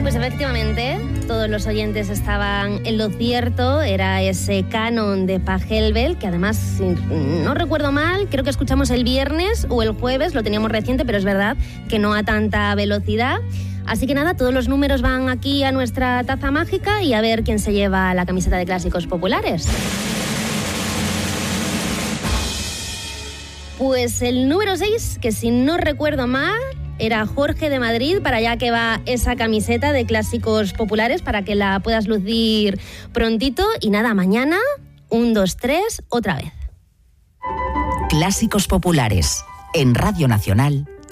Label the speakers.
Speaker 1: Pues efectivamente, todos los oyentes estaban en lo cierto. Era ese canon de Pachelbel, que además, si no recuerdo mal, creo que escuchamos el viernes o el jueves, lo teníamos reciente, pero es verdad que no a tanta velocidad. Así que nada, todos los números van aquí a nuestra taza mágica y a ver quién se lleva la camiseta de Clásicos Populares. Pues el número 6, que si no recuerdo mal, era Jorge de Madrid, para allá que va esa camiseta de Clásicos Populares, para que la puedas lucir prontito. Y nada, mañana, 1, 2, 3, otra vez.
Speaker 2: Clásicos Populares, en Radio Nacional,